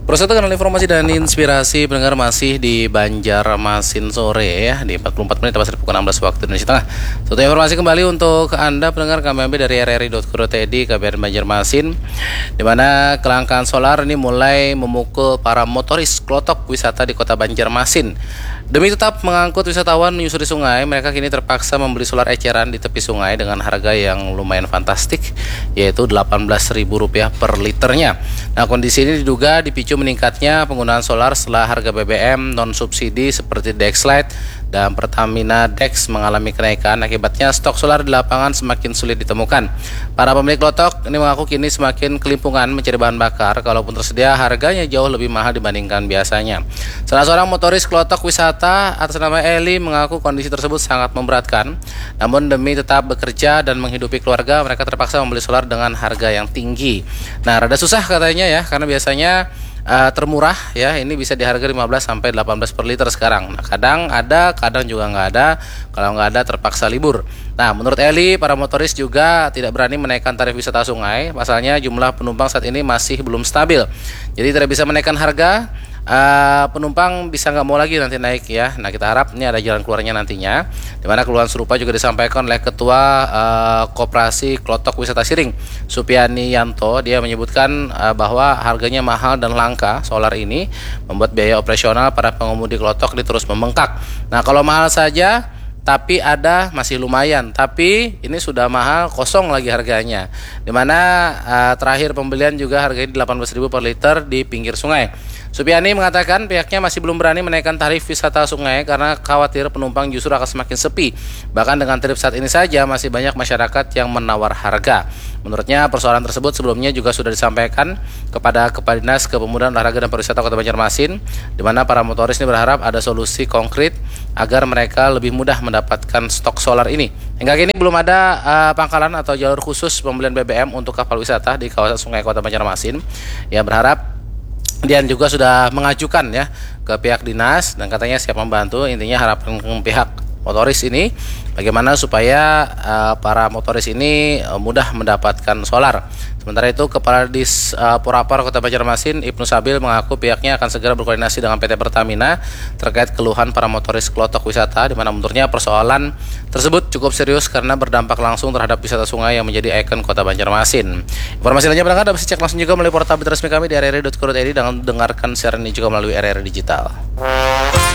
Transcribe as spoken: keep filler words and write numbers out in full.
Proses kanal informasi dan inspirasi pendengar masih di Banjarmasin sore ya, di empat puluh empat menit pas pukul enam belas waktu Indonesia Tengah. Suatu informasi kembali untuk Anda pendengar kami ambil dari r r i dot co dot i d K B R Banjarmasin, di mana kelangkaan solar ini mulai memukul para motoris klotok wisata di kota Banjarmasin. Demi tetap mengangkut wisatawan menyusuri sungai, mereka kini terpaksa membeli solar eceran di tepi sungai dengan harga yang lumayan fantastik, yaitu delapan belas ribu rupiah per liternya. Nah, kondisi ini diduga dipicu meningkatnya penggunaan solar setelah harga B B M non-subsidi seperti Dexlight dan Pertamina Dex mengalami kenaikan. Akibatnya stok solar di lapangan semakin sulit ditemukan. Para pemilik klotok ini mengaku kini semakin kelimpungan mencari bahan bakar, kalaupun tersedia harganya jauh lebih mahal dibandingkan biasanya. Salah seorang motoris klotok wisata atas nama Eli mengaku kondisi tersebut sangat memberatkan. Namun demi tetap bekerja dan menghidupi keluarga, mereka terpaksa membeli solar dengan harga yang tinggi. Nah, rada susah katanya ya, karena biasanya Uh, termurah ya, ini bisa di harga lima belas sampai delapan belas per liter sekarang. Nah, kadang ada, kadang juga nggak ada. Kalau nggak ada terpaksa libur. Nah, menurut Eli, para motoris juga tidak berani menaikkan tarif wisata sungai. Pasalnya jumlah penumpang saat ini masih belum stabil. Jadi tidak bisa menaikkan harga. Uh, penumpang bisa nggak mau lagi nanti naik ya. Nah, kita harap ini ada jalan keluarnya nantinya, dimana keluhan serupa juga disampaikan oleh Ketua uh, Koperasi Klotok Wisata Siring, Supiani Yanto. Dia menyebutkan uh, bahwa harganya mahal dan langka solar ini membuat biaya operasional para pengemudi klotok ini terus membengkak. Nah, kalau mahal saja tapi ada masih lumayan, tapi ini sudah mahal kosong lagi harganya, dimana uh, terakhir pembelian juga harganya delapan belas ribu per liter di pinggir sungai. Supiani mengatakan pihaknya masih belum berani menaikkan tarif wisata sungai karena khawatir penumpang justru akan semakin sepi. Bahkan dengan tarif saat ini saja masih banyak masyarakat yang menawar harga. Menurutnya persoalan tersebut sebelumnya juga sudah disampaikan kepada Kepala Dinas Kepemudaan Olahraga dan Pariwisata Kota Banjarmasin, di mana para motoris ini berharap ada solusi konkret agar mereka lebih mudah mendapatkan stok solar ini. Hingga kini belum ada uh, pangkalan atau jalur khusus pembelian B B M untuk kapal wisata di kawasan sungai Kota Banjarmasin. Ya, berharap Dian juga sudah mengajukan ya ke pihak dinas dan katanya siap membantu. Intinya harapan pihak motoris ini bagaimana supaya uh, para motoris ini uh, mudah mendapatkan solar. Sementara itu, Kepala Dis uh, Porapar Kota Banjarmasin Ibnu Sabil mengaku pihaknya akan segera berkoordinasi dengan P T Pertamina terkait keluhan para motoris klotok wisata, di mana menurutnya persoalan tersebut cukup serius karena berdampak langsung terhadap wisata sungai yang menjadi ikon Kota Banjarmasin. Informasi lainnya berangkat dapat dicek langsung juga melalui portal resmi kami di r r i dot co dot i d dan dengarkan siaran ini juga melalui R R I Digital.